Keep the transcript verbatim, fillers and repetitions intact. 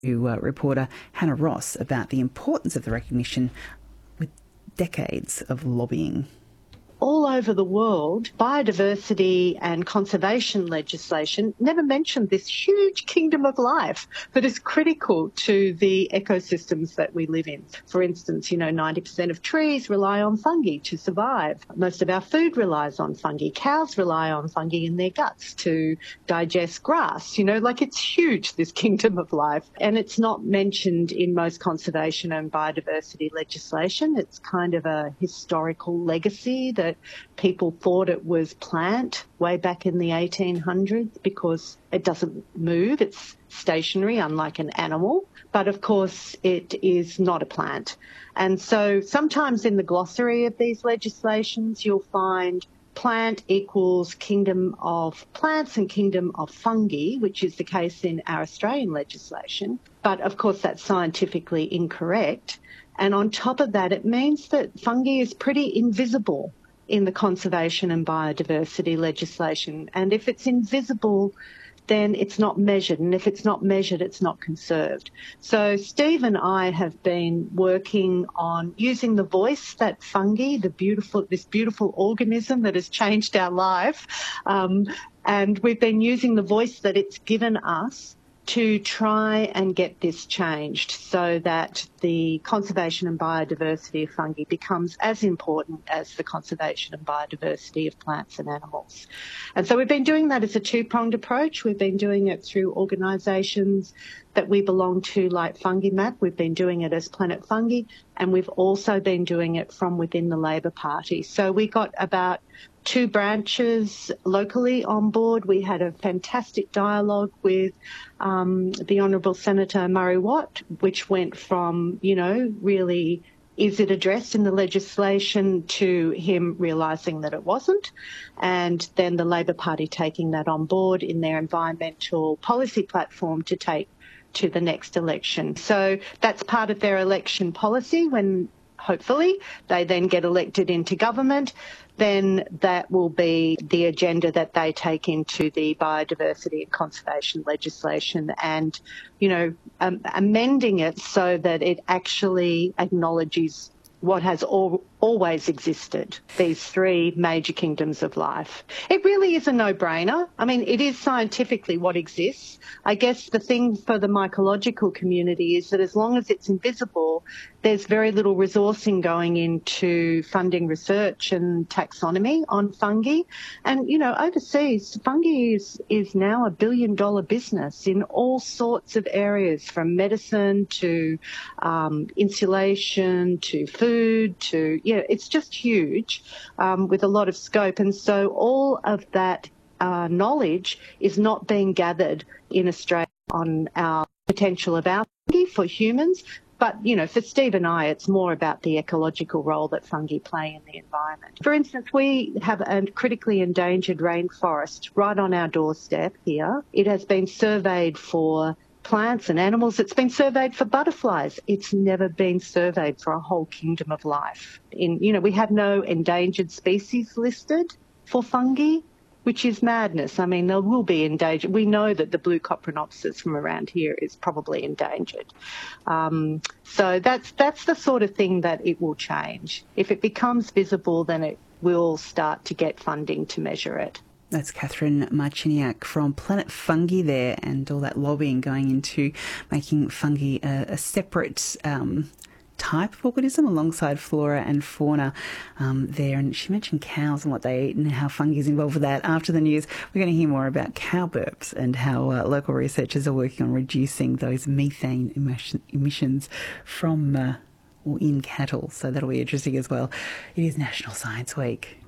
to uh, reporter Hannah Ross about the importance of the recognition with decades of lobbying. All over the world, biodiversity and conservation legislation never mentioned this huge kingdom of life that is critical to the ecosystems that we live in. For instance, you know, ninety percent of trees rely on fungi to survive. Most of our food relies on fungi. Cows rely on fungi in their guts to digest grass. You know, like it's huge, this kingdom of life. And it's not mentioned in most conservation and biodiversity legislation. It's kind of a historical legacy that people thought it was plant way back in the eighteen hundreds because it doesn't move. It's stationary, unlike an animal. But of course, it is not a plant. And so sometimes in the glossary of these legislations, you'll find plant equals kingdom of plants and kingdom of fungi, which is the case in our Australian legislation. But of course, that's scientifically incorrect. And on top of that, it means that fungi is pretty invisible in the conservation and biodiversity legislation. And if it's invisible, then it's not measured. And if it's not measured, it's not conserved. So Steve and I have been working on using the voice that fungi, the beautiful, this beautiful organism that has changed our life, um, and we've been using the voice that it's given us to try and get this changed so that the conservation and biodiversity of fungi becomes as important as the conservation and biodiversity of plants and animals. And so we've been doing that as a two-pronged approach. We've been doing it through organisations that we belong to, like FungiMap. We've been doing it as Planet Fungi, and we've also been doing it from within the Labor Party. So we got about two branches locally on board. We had a fantastic dialogue with um, the Honourable Senator Murray Watt, which went from, you know, really, is it addressed in the legislation, to him realising that it wasn't, and then the Labor Party taking that on board in their environmental policy platform to take to the next election. So that's part of their election policy. When hopefully they then get elected into government, then that will be the agenda that they take into the biodiversity and conservation legislation, and, you know, um, amending it so that it actually acknowledges what has all, always existed, these three major kingdoms of life. It really is a no-brainer. I mean, it is scientifically what exists. I guess the thing for the mycological community is that as long as it's invisible, there's very little resourcing going into funding research and taxonomy on fungi. And, you know, overseas, fungi is, is now a billion dollar business in all sorts of areas, from medicine to um, insulation to food to, yeah, it's just huge um, with a lot of scope. And so all of that uh, knowledge is not being gathered in Australia on our potential of our fungi for humans. But, you know, for Steve and I, it's more about the ecological role that fungi play in the environment. For instance, we have a critically endangered rainforest right on our doorstep here. It has been surveyed for plants and animals. It's been surveyed for butterflies. It's never been surveyed for a whole kingdom of life. In, you know, we have no endangered species listed for fungi, which is madness. I mean, there will be endangered. We know that the blue Coprinopsis from around here is probably endangered. Um, so that's that's the sort of thing that it will change. If it becomes visible, then it will start to get funding to measure it. That's Catherine Marciniak from Planet Fungi there, and all that lobbying going into making fungi a, a separate um, type of organism alongside flora and fauna um, there. And she mentioned cows and what they eat and how fungi is involved with that. After the news, we're going to hear more about cow burps and how uh, local researchers are working on reducing those methane emission, emissions from uh, or in cattle. So that'll be interesting as well. It is National Science Week.